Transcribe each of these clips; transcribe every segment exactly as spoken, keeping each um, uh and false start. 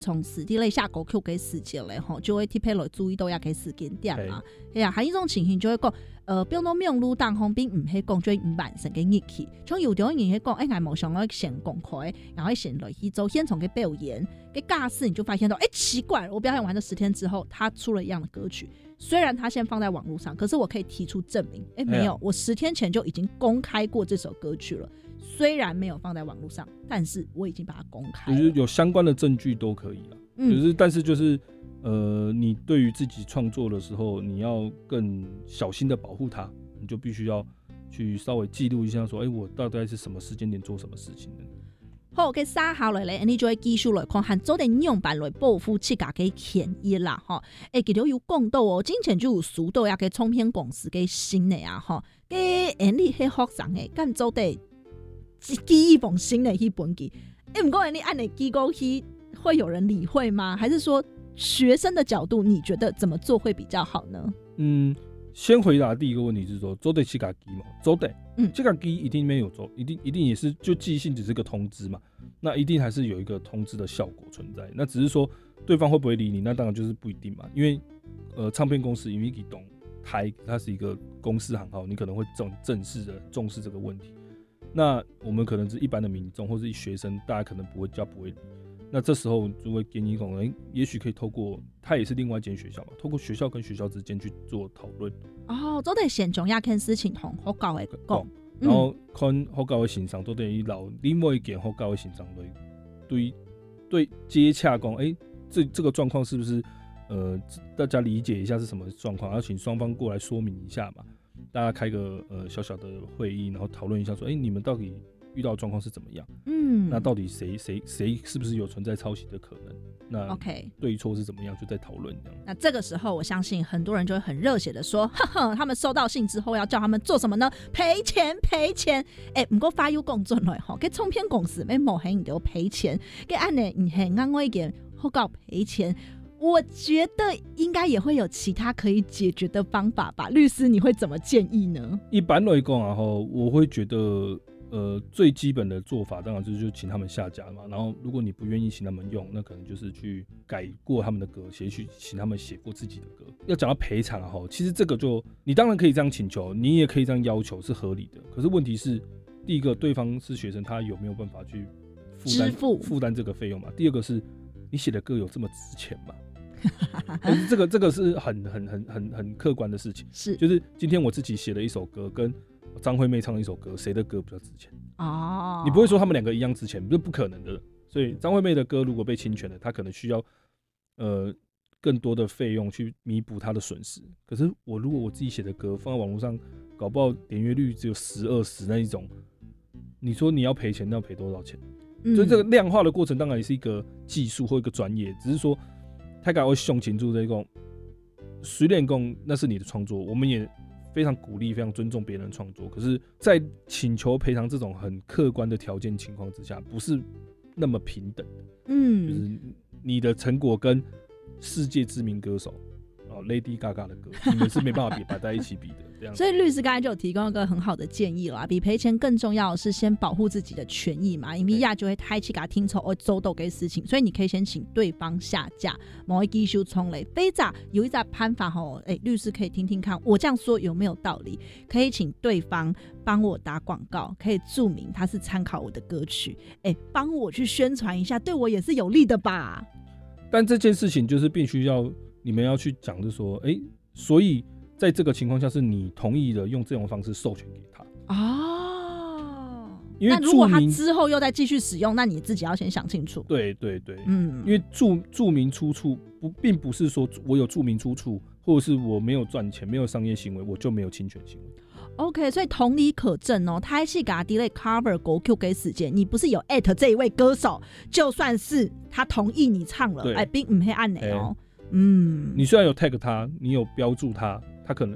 从史地类下歌曲嘅事情咧，吼，就会特别来注意到遐个时间点啊。哎呀，还有一种情形就会讲，呃，比如讲命路当方并唔系讲最唔完成嘅日期，像有啲人係講，哎，我冇想要先公開，然後先來去做現場嘅表演，嘅架勢你就發現到，哎，奇怪，我表演完咗十天之後，他出了一樣的歌曲，雖然他先放在網絡上，可是我可以提出證明，哎，沒有，我十天前就已經公開過這首歌曲了。雖然沒有放在網絡上，但是我已經把它公開了， 就是有相關的證據都可以啦。嗯，就是但是就是呃，你對於自己創作的時候，你要更小心的保護它，你就必須要去稍微記錄一下，說，哎、欸，我大概是什麼時間點做什麼事情的。 好，嘅三下來咧，你就會繼續來看，和做啲樣板來保護自家嘅權益啦，吼。誒，佢哋有講到哦，之前就有數到一個唱片公司嘅新嘅啊，吼，嘅人哋係學生嘅，咁做啲寄一封新嘅去本記，誒，唔過人哋按你寄過去，會有人理會嗎？還是說學生的角度，你覺得怎麼做會比較好呢？ 嗯，先回答第一個問題是說，做得自家寄嘛，做得，嗯，自家寄一定沒有做，一定一定也是就寄信只是個通知嘛，那一定還是有一個通知的效果存在，那只是說對方會不會理你，那當然就是不一定嘛，因為呃唱片公司因為你懂台，它是一個公司行號，你可能會正正式的重視這個問題。那我們可能是一般的民眾或是學生，大家可能不會叫不會理。那這時候就會建議可能，也許可以透過，它也是另外一間學校嘛，透過學校跟學校之間去做討論。 哦，都得先將一件事情同學校的講， 然後看學校的先生都等於留另外一間學校的先生來對對接洽講，哎、欸，這這個狀況是不是呃大家理解一下是什麼狀況，要請雙方過來說明一下嘛。大家開個呃小小的會議，然後討論一下說，哎、欸，你們到底遇到的狀況是怎麼樣？嗯，那到底誰誰誰是不是有存在抄襲的可能？那 OK， 對錯是怎麼樣，就在討論這樣。 那這個時候，我相信很多人就會很熱血的說，呵呵，他們收到信之後要叫他們做什麼呢？賠錢賠錢！哎，不過法律公正來吼，給唱片公司沒冇很就賠錢，給按呢唔係安慰點好搞賠錢。我覺得應該也會有其他可以解決的方法吧，律師你會怎麼建議呢？ 一般來講啊，我會覺得，呃，最基本的做法當然就是請他們下架嘛。然後如果你不願意請他們用，那可能就是去改過他們的歌，也許請他們寫過自己的歌。要講到賠償啊，其實這個就你當然可以這樣請求，你也可以這樣要求，是合理的。可是問題是，第一個對方是學生，他有沒有辦法去負擔負擔這個費用嘛？第二個是你寫的歌有這麼值錢嗎？但是這個這個是很很很很很客觀的事情，是就是今天我自己寫了一首歌，跟張惠妹唱的一首歌，誰的歌比較值錢？哦，你不會說他們兩個一樣值錢，這不可能的。所以張惠妹的歌如果被侵權了，她可能需要呃更多的費用去彌補她的損失。可是我如果我自己寫的歌放在網絡上，搞不好點閱率只有十二十那一種，你說你要賠錢，那要賠多少錢？嗯，所以這個量化的過程當然也是一個技術或一個專業，只是說。大家會想清楚這個，雖然講那是你的創作，我們也非常鼓勵、非常尊重別人的創作。可是，在請求賠償這種很客觀的條件情況之下，不是那麼平等的。嗯，就是你的成果跟世界知名歌手Lady Gaga 的歌，你們是沒辦法比擺在一起比的。這樣，所以律師剛才就有提供一個很好的建議啦，比賠錢更重要的是先保護自己的權益嘛，因為呀就會太去給他聽從而走到嘅事情，所以你可以先請對方下架，某會繼續衝雷。非咋有一隻判法吼，哎，律師可以聽聽看，我這樣說有沒有道理？可以請對方幫我打廣告，可以註明他是參考我的歌曲，哎，幫我去宣傳一下，對我也是有利的吧？ 但這件事情就是必須要。你們要去講，就說，哎、欸，所以在這個情況下，是你同意了用這種方式授權給他哦。因為那如果他之後又再繼續使用，那你自己要先想清楚。對對對，嗯，因為注注明出處不，並不是說我有注明出處，或者是我沒有賺錢、沒有商業行為，我就沒有侵權行為。 OK， 所以同理可證哦。他是給他 delay cover 歌曲給時間，你不是有 at 這一位歌手，就算是他同意你唱了，哎，並唔係按你哦。嗯， 你雖然有 tag 他，你有標注他，他可能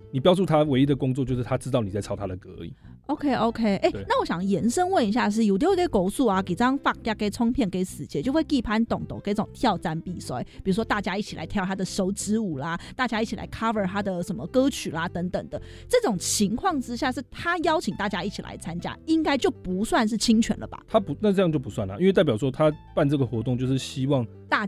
你标注他唯一的工作就是他知道你在抄他的歌而已。 OK OK， 哎、欸，那我想延伸问一下是，有啲嘅故事啊，幾張發一嘅冲片給世界，就會舉辦動到這種挑戰比賽，比如說大家一起來跳他的手指舞啦，大家一起來 cover 他的什麼歌曲啦等等的，這種情況之下，是他邀請大家一起來參加，應該就不算是侵權了吧？ 他不，那這樣就不算啦，因為代表說他辦這個活動就是希望。